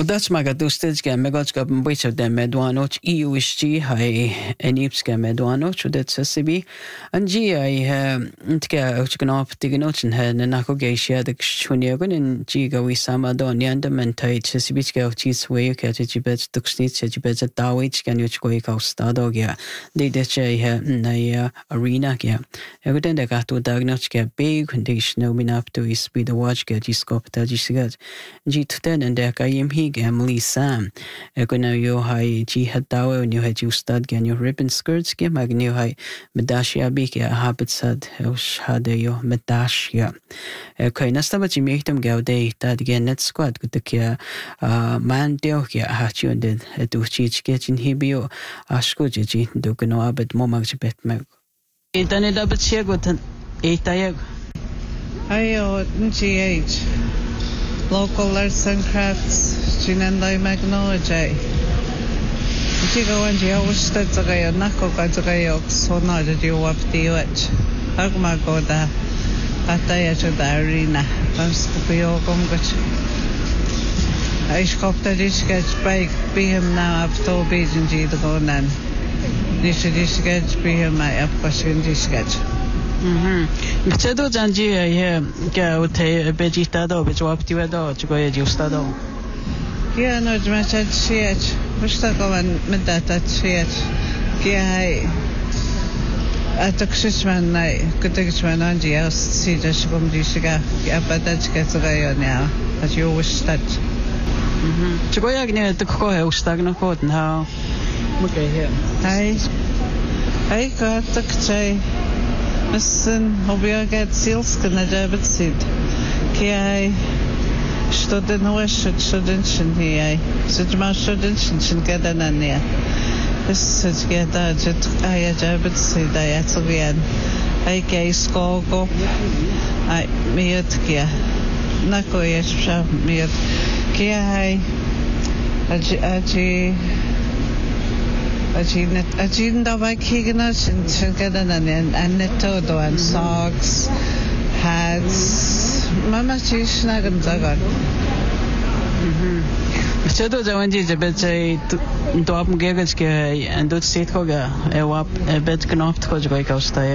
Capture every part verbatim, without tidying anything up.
Udačmaga dustečka megočka bojča de medwanoč i ušči hai enipska medwanoč udet sasibi anji ai ntke uchknop tignochen he nako geisha de chunyagon in jiga wi sama don yanda mentai sasibichka uchis way ka jibet duksnit jibet dawich kan uchko ka stado gya de de che he na arena gya eguden de gato dagnochka big condition minap to is be the watch ga jiskop ta jisigat jit ten and de ka yim Emily Sam. Eguna yo hai ji hadawe new hai justad gan yo ribbon skirts ge magnu hai medashia bike habitsad shade yo medashia. Kai nastaba ji mehtem gaude tad gen net squad gutkia man deo ge hachi und du chich ge jin hibio ashko ji do gno abet momag ji bet mag. Itane dabat chegotan etayag. Ayo G H Local Arts and Crafts Chinandai Magnology. Chigo and Yosta Zagayo Nako Gazagayo Sona that you up the witch. Agma Goda Ataya to the arena. Panscopio Gomgach. I scoped the sketch bike be him now up to beach and G the Gonan. This sketch be him my up question sketch. Mhm. Mchedo janji ye ke uthe bejita do bejwapti do chgo ye justa do. Yeah, no, jma chat chiach. Musta govan medata chiach. Ke hai ataksman nai kutaksman anji aus si jasgum disiga. Ke apadach ke tsagayo nya. As you wish that. Mhm. Chgo ye gne to ko he ustagna ko na. Okay here. Hai. Hai ka takchai. Müssen, ob ihr geht Zielsken in der Bezit. Kiai, Studenten, Studenten hier. Sind mal Studenten, sind gerade an ihr. Es ist gerade jetzt ein der Bezit, da jetzt so wie ein. Ein Geiskogo. Ein Miet kia. Na ko jetzt schau Miet. Kiai. Aji aji Achievement, achievement of my kiggers and Shinkadan and Anetodo and socks, hats, Mama Chish Nagam Zagan. Mchedo zawanji jabet say to up gegachke and do sit hoga e wap e bet knoft hoj goi kaustayek.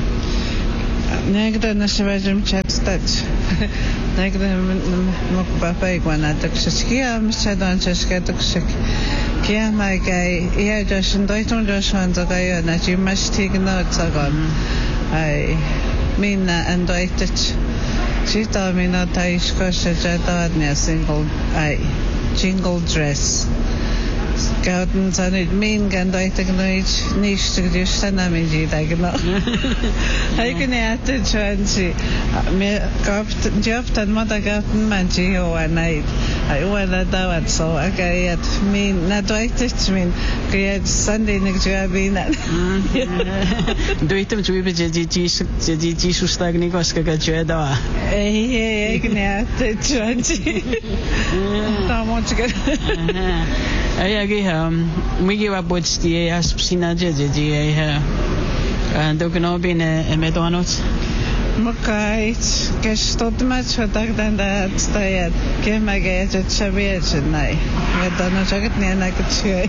Negda na shvajim chat touch. Negda mukbapa igwana takshikia mchedo an chashka takshik. Yeah, my guy. Yeah, just in Deutschland, just on the guy, and I must take notes again. I mean, and Deutsch. She told me not I scosh a jet single, I jingle dress. Gaudens an it mean, and I think niche niche to do Sanamiji, I know. I can add it, Chancy. Me got job and mother got Manchio and I. I want to do it, so I get me not Deutsch mean create Sunday next year being that. Do it to be Jesus Stagnigos Gajeda. Eh, I can add it, Chancy. How much get? I agree. Um, we give up what's the Aspsina Jeji and Doganobin and Medonot. Mokait, gestot much for than that stayed. Came my gate at Shaviet and I. I don't know, jacket near I could see.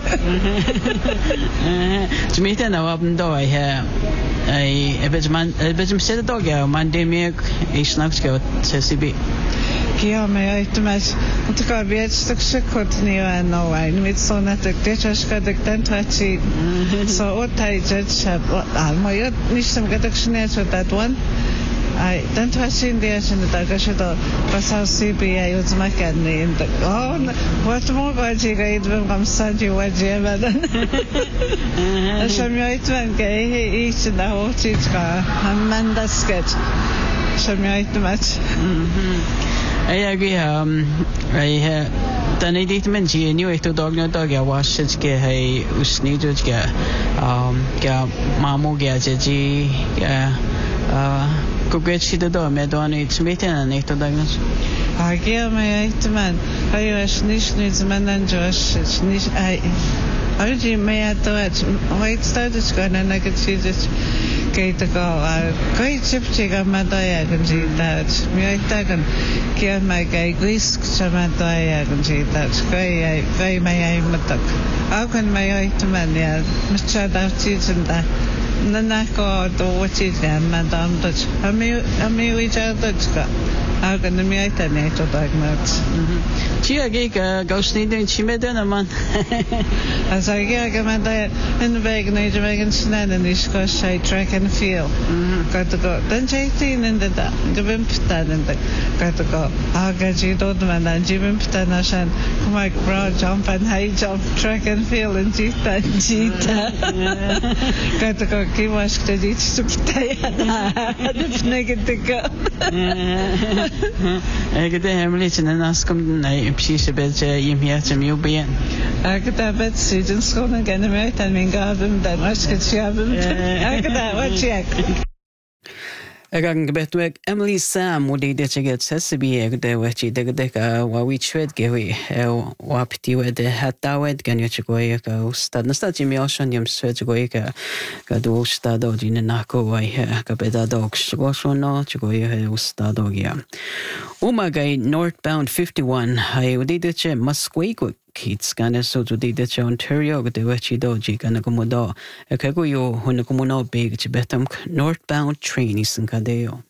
To meet an open door, I have a bedman, a bedroom set a dog, Monday milk, a snacks go, says B. Kia me uit mes want ik heb weer stuk sekot nieuw en nou en met zo net ik dit was dat ik dan twaalf so what I just have al maar je niet zo dat ik snel zo dat one I dan twaalf in die is in de dag als je dat pas als C B I was maar kan niet in de oh wat moet ik zeggen ik ben van Sanji wat je maar dan als je me uit van kijk iets in de hoofd iets ga Amanda sketch als je me uit met I agree. Um, I have done a statement. You knew it to dog no dog. I was such a hey usni judge. Um, ga mamu ga jeji ga uh kuget she the dog. Me don't need to meet and it to diagnose. I give my eight man. I was nicht needs man and Josh. Nicht I. I just may have to it. Wait, started going and I could see this. keita ko a koi chipchi ga madaya kan jita mi aita kan kia mai kai risk chamadaya kan jita koi ai koi mai ai matak au kan mai aita man ya mcha da chitunda nana ko do wachi ga madam dat ami ami wi ja dat ka au kan mi aita ne to dag mat Chia gig gausni den chimeden man as I get ga madaya in the bag ne je vegan snan and is go say track and field got to go then eighteen in the givim ptan and got to go aga ji do man and givim ptan asan come like broad jump and high jump track and field and jita jita got to go ki was to dit to kitaya that's negative go Ega de hemligt en naskom nei psise bedje im hiat mi ubien Aga da bet sidin skona gana met and min gavim da maskit shavim Aga da what check Ega gebetwek Emily Sam udi de cheget sesibi ega de wachi de de ka wa wi chwed ge wi wa pti we de hatawed gan yoch go ye ka ustad na stad mi oshon yem swed go ye ka ka do ustad od in na ko wa ka beda dog go shono go ye ustad og ya Umagai northbound fifty-one hai udi de che Musqueam Kids gana so to de che Ontario de wachi doji gana komodo e ka go yo hono komono big che betam northbound train is in kadeo